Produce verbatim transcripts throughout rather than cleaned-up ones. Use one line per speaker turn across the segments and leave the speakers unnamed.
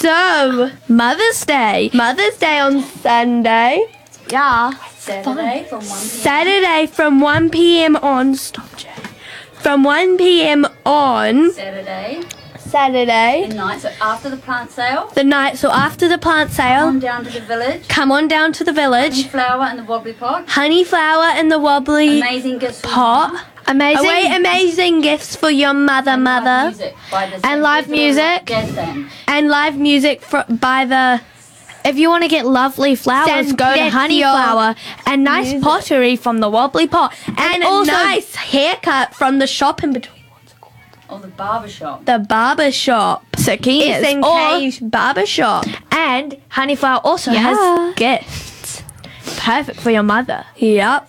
So, Mother's Day. Mother's Day on Sunday.
Yeah.
Saturday from one p.m.
Saturday from one p.m. on. Stop, Jay. From one p.m. on
Saturday.
Saturday.
The night, so after the plant sale.
The night, so after the plant
Come
sale.
on down to the village.
Come on down to the village.
Flower and the wobbly pot.
Honey flower in the wobbly
Amazing gifts for
pot.
Mama.
Amazing.
Away amazing gifts for your mother,
And live
mother.
music by the
And live music.
Jazz band.
And live music fr- by the...
If you want to get lovely flowers,
Send
go to
Let's
Honey
Your
Flower and nice
music.
pottery from the Wobbly Pot.
And,
And,
a
also
nice haircut from the shop in between.
Or the barber shop.
The barber shop.
Sakina's.
S N K's barber shop.
And Honey Flower also
Yeah.
has gifts. Perfect for your mother.
Yep.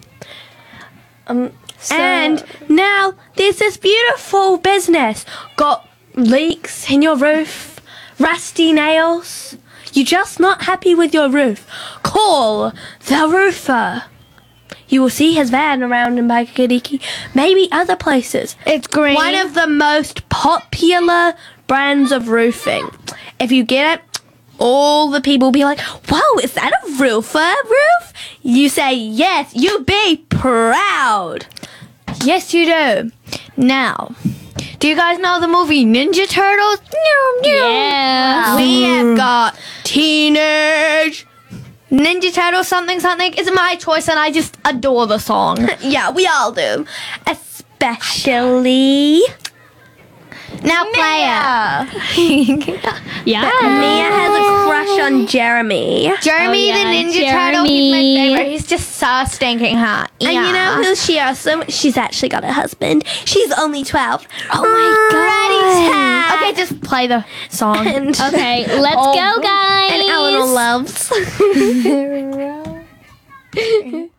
Um, and now there's this beautiful business. Got leaks in your roof, rusty nails. You're just not happy with your roof. Call the roofer. You will see his van around in Baikadiki, maybe other places.
It's green.
One of the most popular brands of roofing. If you get it, all the people will be like, whoa, is that a roofer roof? You say, yes, you be proud.
Yes, you do. Now, do you guys know the movie Ninja Turtles?
Yeah.
We have got teenage.
Ninja Turtles something something is my choice and I just adore the song.
Yeah, we all do. Especially
Now play it.
Yeah.
Mia has a crush on Jeremy.
Jeremy
Oh, yeah,
the Ninja Turtle, he's my
Jeremy.
favorite. He's just so stinking hot.
And you know who she also? She's actually got a husband. She's only twelve.
Oh my
god.
Okay, just play the song.
And,
Okay, let's
Oh,
go, guys.
and Eleanor loves.